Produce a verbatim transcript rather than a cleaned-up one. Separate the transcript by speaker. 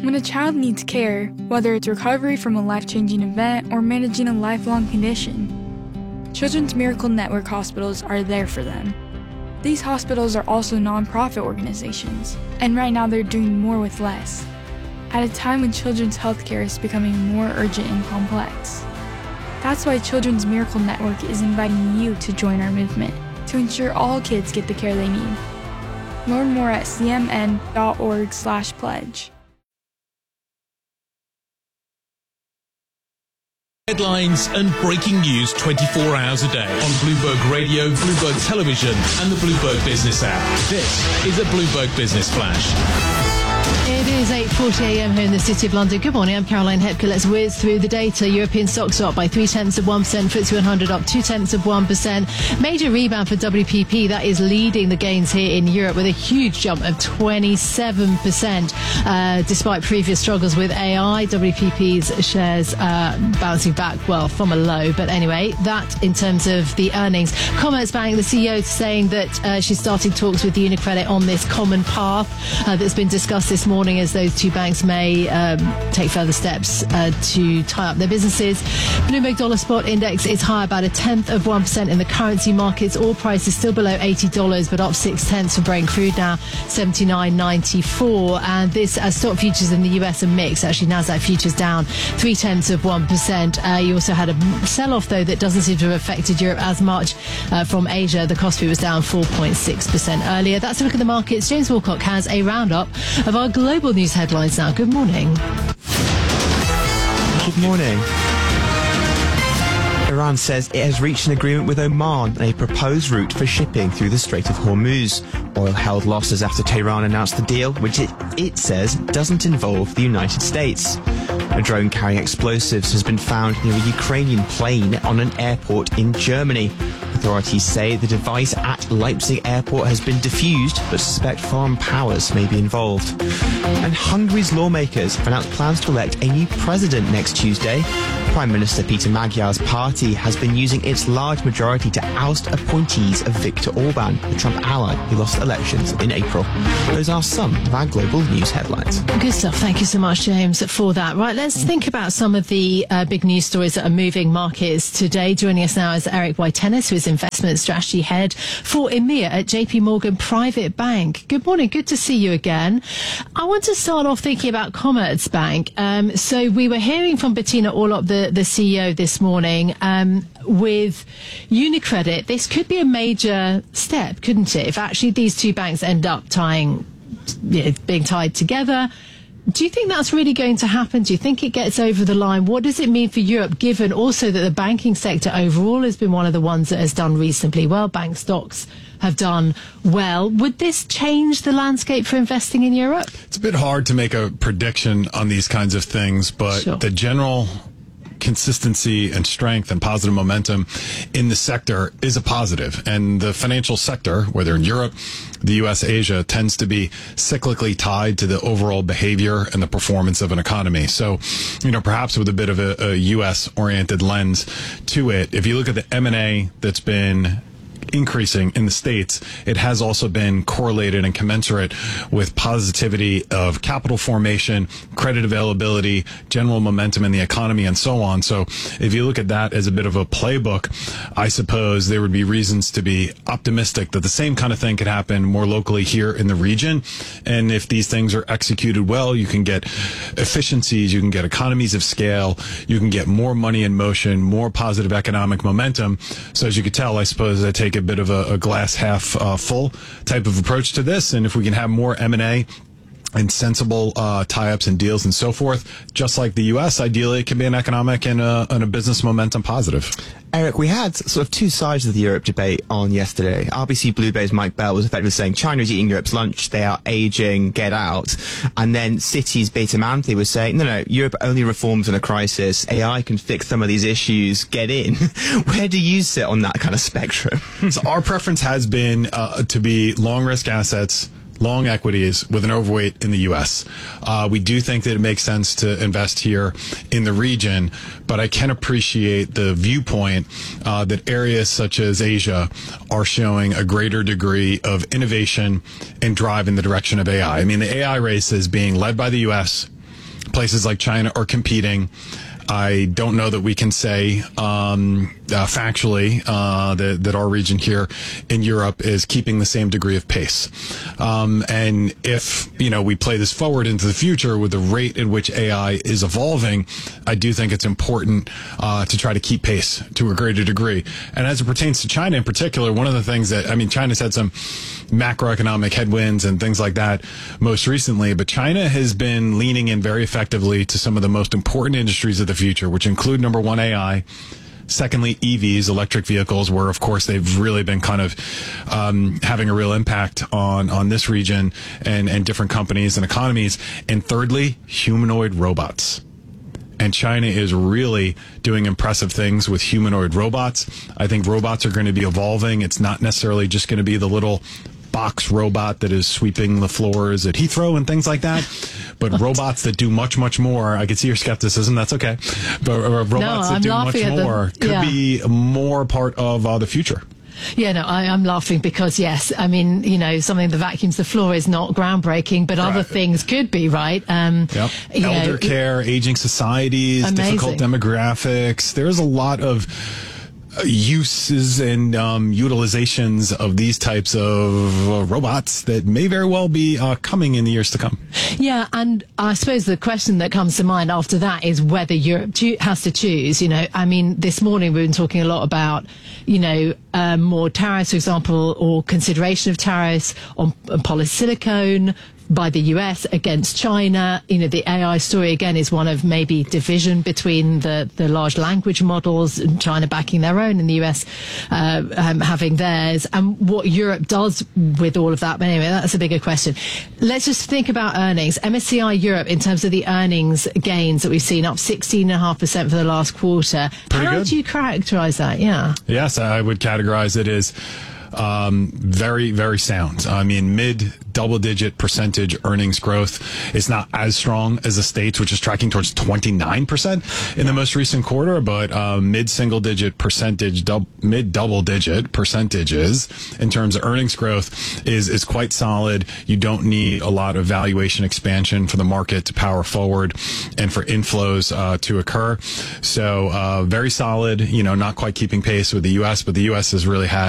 Speaker 1: When a child needs care, whether it's recovery from a life-changing event or managing a lifelong condition, Children's Miracle Network hospitals are there for them. These hospitals are also nonprofit organizations, and right now they're doing more with less, at a time when children's healthcare is becoming more urgent and complex. That's why Children's Miracle Network is inviting you to join our movement to ensure all kids get the care they need. Learn more at c m n dot org slash pledge.
Speaker 2: Headlines and breaking news twenty-four hours a day on Bloomberg Radio, Bloomberg Television and the Bloomberg Business app. This is a Bloomberg Business Flash.
Speaker 3: It is eight forty a m here in the City of London. Good morning, I'm Caroline Hepker. Let's whiz through the data. European stocks are up by three-tenths of one percent, F T S E one hundred up two-tenths of one percent. Major rebound for W P P, that is leading the gains here in Europe with a huge jump of twenty-seven percent. Uh, despite previous struggles with A I, W P P's shares uh, bouncing back, well, from a low. But anyway, that in terms of the earnings. Commerzbank, the C E O, saying that uh, she's starting talks with UniCredit on this common path uh, that's been discussed this morning as those two banks may um, take further steps uh, to tie up their businesses. Bloomberg Dollar Spot Index is high about a tenth of one percent in the currency markets. Oil price is still below eighty dollars, but up six tenths for Brent crude now seventy-nine ninety-four. And this as stock futures in the U S are mixed. Actually, Nasdaq futures down three tenths of one percent. Uh, you also had a sell-off though that doesn't seem to have affected Europe as much. Uh, from Asia, the Kospi was down four point six percent earlier. That's a look at the markets. James Wilcock has a roundup of our global news headlines now. Good morning.
Speaker 4: Good morning. Iran says it has reached an agreement with Oman on a proposed route for shipping through the Strait of Hormuz. Oil held losses after Tehran announced the deal, which it, it says doesn't involve the United States. A drone carrying explosives has been found near a Ukrainian plane on an airport in Germany. Authorities say the device at Leipzig airport has been defused, but suspect foreign powers may be involved. And Hungary's lawmakers have announced plans to elect a new president next Tuesday. Prime Minister Peter Magyar's party has been using its large majority to oust appointees of Viktor Orban, the Trump ally who lost elections in April. Those are some of our global news headlines.
Speaker 3: Good stuff. Thank you so much, James, for that. Right, let's think about some of the uh, big news stories that are moving markets today. Joining us now is Eric White-Tennis, who is investment strategy head for EMEA at J P Morgan Private Bank. Good morning. Good to see you again. I want to start off thinking about Commerzbank. Um, so we were hearing from Bettina Orlopp, the, the C E O, this morning. Um, with UniCredit, this could be a major step, couldn't it? If actually these two banks end up tying, you know, being tied together. Do you think that's really going to happen? Do you think it gets over the line? What does it mean for Europe, given also that the banking sector overall has been one of the ones that has done reasonably well? Bank stocks have done well. Would this change the landscape for investing in Europe?
Speaker 5: It's a bit hard to make a prediction on these kinds of things, but sure. The general consistency and strength and positive momentum in the sector is a positive. And the financial sector, whether in Europe, the U S, Asia, tends to be cyclically tied to the overall behavior and the performance of an economy. So, you know, perhaps with a bit of a, a U S-oriented lens to it, if you look at the M and A that's been increasing in the States, it has also been correlated and commensurate with positivity of capital formation, credit availability, general momentum in the economy, and so on. So if you look at that as a bit of a playbook, I suppose there would be reasons to be optimistic that the same kind of thing could happen more locally here in the region. And if these things are executed well, you can get efficiencies, you can get economies of scale, you can get more money in motion, more positive economic momentum. So as you could tell, I suppose I take a bit of a, a glass half uh, full type of approach to this. And if we can have more M and A and sensible uh, tie-ups and deals and so forth, just like the U S, ideally it can be an economic and a, and a business momentum positive.
Speaker 4: Eric, we had sort of two sides of the Europe debate on yesterday. R B C Blue Bay's Mike Bell was effectively saying China is eating Europe's lunch, they are aging, get out. And then Citi's Beta Manthey was saying, no, no, Europe only reforms in a crisis. A I can fix some of these issues, get in. Where do you sit on that kind of spectrum?
Speaker 5: So our preference has been uh, to be long risk assets, long equities with an overweight in the U S. Uh, we do think that it makes sense to invest here in the region, but I can appreciate the viewpoint uh, that areas such as Asia are showing a greater degree of innovation and drive in the direction of A I. I mean, the A I race is being led by the U S, places like China are competing. I don't know that we can say um, uh, factually uh, that, that our region here in Europe is keeping the same degree of pace. Um, and if, you know, we play this forward into the future with the rate in which A I is evolving, I do think it's important uh, to try to keep pace to a greater degree. And as it pertains to China in particular, one of the things that, I mean, China's had some macroeconomic headwinds and things like that most recently, but China has been leaning in very effectively to some of the most important industries of the future, which include, number one, A I. Secondly, E Vs, electric vehicles, where, of course, they've really been kind of um, having a real impact on, on this region and, and different companies and economies. And thirdly, humanoid robots. And China is really doing impressive things with humanoid robots. I think robots are going to be evolving. It's not necessarily just going to be the little box robot that is sweeping the floors at Heathrow and things like that, but what? robots that do much, much more. I can see your skepticism. That's okay. But uh, robots
Speaker 3: no,
Speaker 5: that
Speaker 3: I'm
Speaker 5: do much more could
Speaker 3: yeah.
Speaker 5: be more part of uh, the future.
Speaker 3: Yeah, no, I, I'm laughing because, yes, I mean, you know, something that vacuums the floor is not groundbreaking, but right. other things could be, right? Um,
Speaker 5: yep. Elder know, care, it, aging societies, amazing. difficult demographics. There's a lot of uses and um, utilizations of these types of uh, robots that may very well be uh, coming in the years to come.
Speaker 3: Yeah, and I suppose the question that comes to mind after that is whether Europe cho- has to choose. You know, I mean, this morning we've been talking a lot about, you know, um, more tariffs, for example, or consideration of tariffs on, on polysilicon by the U S against China. You know, the A I story, again, is one of maybe division between the, the large language models and China backing their own and the U S uh, um, having theirs, and what Europe does with all of that. But anyway, that's a bigger question. Let's just think about earnings. M S C I Europe, in terms of the earnings gains that we've seen, up sixteen point five percent for the last quarter.
Speaker 5: Pretty
Speaker 3: How
Speaker 5: good.
Speaker 3: would you characterize that? Yeah.
Speaker 5: Yes, I would categorize it as Um, very, very sound. I mean, mid double-digit percentage earnings growth. It's not as strong as the States, which is tracking towards twenty-nine percent in the most recent quarter, but uh, mid-single-digit percentage, dub, mid-double-digit percentages in terms of earnings growth is is quite solid. You don't need a lot of valuation expansion for the market to power forward and for inflows uh, to occur. So uh, very solid. You know, not quite keeping pace with the U S, but the U S has really had